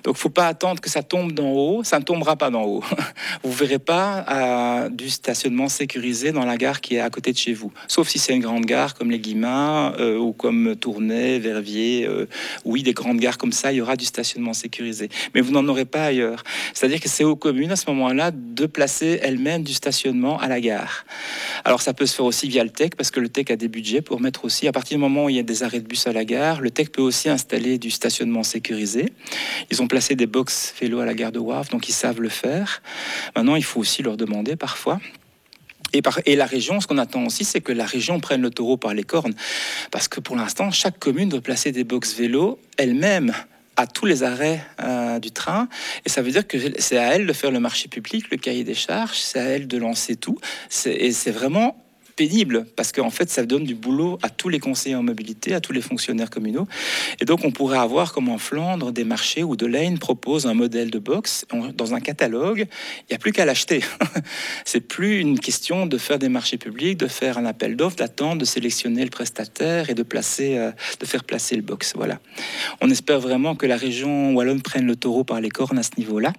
Donc, il ne faut pas attendre que ça tombe d'en haut. Ça ne tombera pas d'en haut. Vous ne verrez pas du stationnement sécurisé dans la gare qui est à côté de chez vous. Sauf si c'est une grande gare comme les Guillemin ou comme Tournai, Verviers. Oui, des grandes gares comme ça, il y aura du stationnement sécurisé. Mais vous n'en aurez pas ailleurs. C'est-à-dire que c'est aux communes, à ce moment-là, de placer elles-mêmes du stationnement à la gare. Alors, ça peut se faire aussi via le TEC, parce que le TEC a des budgets pour mettre aussi, à partir du moment où il y a des arrêts de bus à la gare, le TEC peut aussi installer du stationnement sécurisé. Ils ont placé des box vélos à la gare de Wavre, donc ils savent le faire. Maintenant, il faut aussi leur demander parfois. Et la région, ce qu'on attend aussi, c'est que la région prenne le taureau par les cornes. Parce que pour l'instant, chaque commune doit placer des box vélos elle-même à tous les arrêts du train. Et ça veut dire que c'est à elle de faire le marché public, le cahier des charges, c'est à elle de lancer tout. Et c'est vraiment pénible, parce qu'en fait, ça donne du boulot à tous les conseillers en mobilité, à tous les fonctionnaires communaux. Et donc, on pourrait avoir, comme en Flandre, des marchés où Delaine propose un modèle de box dans un catalogue. Il n'y a plus qu'à l'acheter. C'est plus une question de faire des marchés publics, de faire un appel d'offres, d'attendre, de sélectionner le prestataire et de faire placer le box. Voilà. On espère vraiment que la région wallonne prenne le taureau par les cornes à ce niveau-là.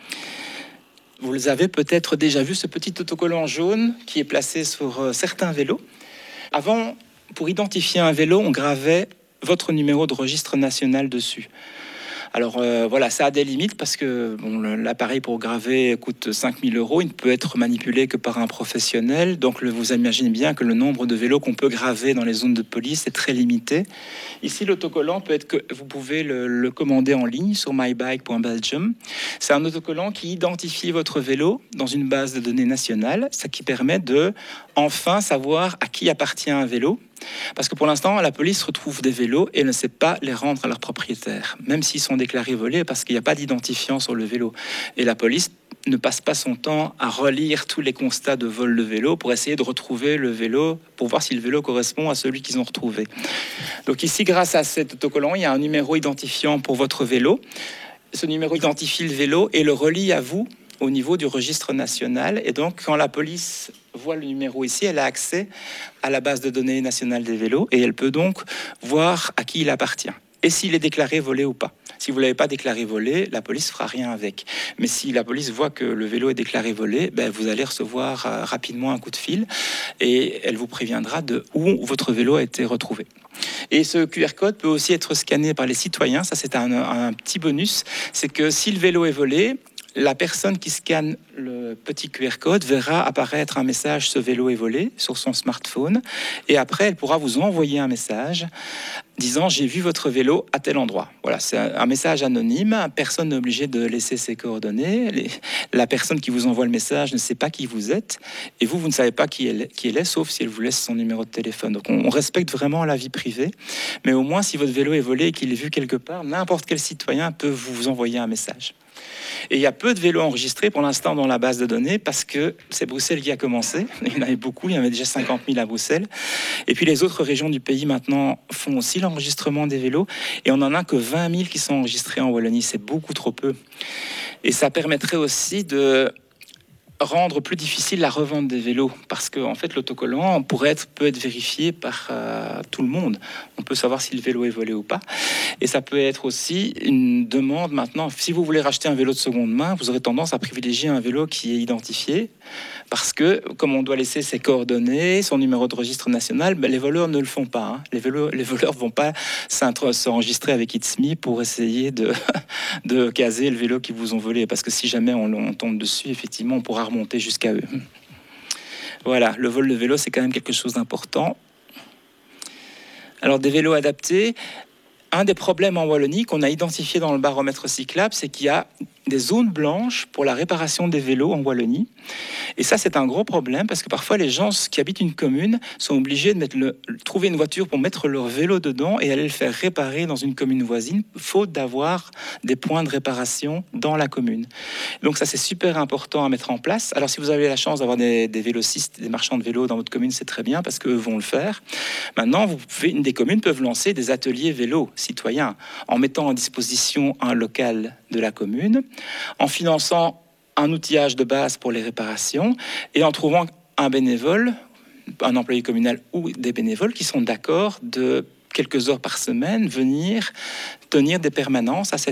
Vous avez peut-être déjà vu ce petit autocollant jaune qui est placé sur certains vélos. Avant, pour identifier un vélo, on gravait votre numéro de registre national dessus. Alors voilà, ça a des limites parce que l'appareil pour graver coûte 5 000 €. Il ne peut être manipulé que par un professionnel. Donc vous imaginez bien que le nombre de vélos qu'on peut graver dans les zones de police est très limité. Ici, l'autocollant peut être que vous pouvez le commander en ligne sur mybike.belgium. C'est un autocollant qui identifie votre vélo dans une base de données nationale, ce qui permet de enfin savoir à qui appartient un vélo. Parce que pour l'instant, la police retrouve des vélos et ne sait pas les rendre à leurs propriétaires, même s'ils sont déclarés volés, parce qu'il n'y a pas d'identifiant sur le vélo. Et la police ne passe pas son temps à relire tous les constats de vol de vélo pour essayer de retrouver le vélo, pour voir si le vélo correspond à celui qu'ils ont retrouvé. Donc ici, grâce à cet autocollant, il y a un numéro identifiant pour votre vélo. Ce numéro identifie le vélo et le relie à vous au niveau du registre national. Et donc, quand la police voit le numéro ici, elle a accès à la base de données nationale des vélos et elle peut donc voir à qui il appartient et s'il est déclaré volé ou pas. Si vous ne l'avez pas déclaré volé, la police ne fera rien avec. Mais si la police voit que le vélo est déclaré volé, vous allez recevoir rapidement un coup de fil et elle vous préviendra de où votre vélo a été retrouvé. Et ce QR code peut aussi être scanné par les citoyens. Ça, c'est un petit bonus. C'est que si le vélo est volé, la personne qui scanne le petit QR code verra apparaître un message « Ce vélo est volé » sur son smartphone. Et après, elle pourra vous envoyer un message disant « J'ai vu votre vélo à tel endroit ». Voilà, c'est un message anonyme. Personne n'est obligé de laisser ses coordonnées. La personne qui vous envoie le message ne sait pas qui vous êtes. Et vous ne savez pas qui elle est, sauf si elle vous laisse son numéro de téléphone. Donc, on respecte vraiment la vie privée. Mais au moins, si votre vélo est volé et qu'il est vu quelque part, n'importe quel citoyen peut vous envoyer un message. Et il y a peu de vélos enregistrés pour l'instant dans la base de données parce que c'est Bruxelles qui a commencé. Il y en avait beaucoup, il y en avait déjà 50 000 à Bruxelles. Et puis les autres régions du pays maintenant font aussi l'enregistrement des vélos. Et on n'en a que 20 000 qui sont enregistrés en Wallonie. C'est beaucoup trop peu. Et ça permettrait aussi de rendre plus difficile la revente des vélos parce que en fait l'autocollant peut être vérifié par tout le monde. On peut savoir si le vélo est volé ou pas. Et ça peut être aussi une demande maintenant. Si vous voulez racheter un vélo de seconde main, vous aurez tendance à privilégier un vélo qui est identifié parce que comme on doit laisser ses coordonnées, son numéro de registre national, les voleurs ne le font pas. Hein. Les voleurs vont pas s'enregistrer avec It's Me pour essayer de caser le vélo qu'ils vous ont volé parce que si jamais on tombe dessus, effectivement, on pourra remonter jusqu'à eux. Voilà, le vol de vélo, c'est quand même quelque chose d'important. Alors, des vélos adaptés, un des problèmes en Wallonie qu'on a identifié dans le baromètre cyclable, c'est qu'il y a des zones blanches pour la réparation des vélos en Wallonie. Et ça, c'est un gros problème parce que parfois, les gens qui habitent une commune sont obligés de trouver une voiture pour mettre leur vélo dedans et aller le faire réparer dans une commune voisine, faute d'avoir des points de réparation dans la commune. Donc ça, c'est super important à mettre en place. Alors, si vous avez la chance d'avoir des vélocistes, des marchands de vélos dans votre commune, c'est très bien parce qu'eux vont le faire. Maintenant, des communes peuvent lancer des ateliers vélos citoyens en mettant en disposition un local de la commune, en finançant un outillage de base pour les réparations et en trouvant un bénévole, un employé communal ou des bénévoles qui sont d'accord de quelques heures par semaine venir tenir des permanences à cette